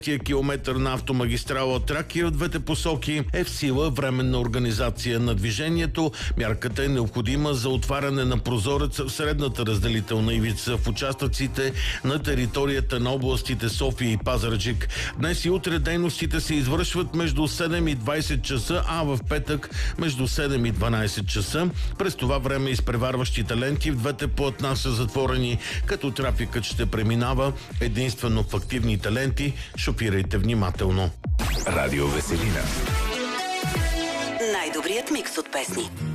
километър на автомагистрала Тракия в двете посоки е в сила временна организация на движението. Мярката е необходима за отваряне на прозореца в средната разделителна ивица в участъците на територията на областите София и Пазарджик. Днес и утре дейностите се извършват между 7 и 20 часа, а в петък между 7 и 12 часа. През това време изпреварващите ленти в двете платна са затворени, като трафикът ще преминава единствено в активните ленти. Шофирайте внимателно. Радио Веселина. Най-добрият микс от песни.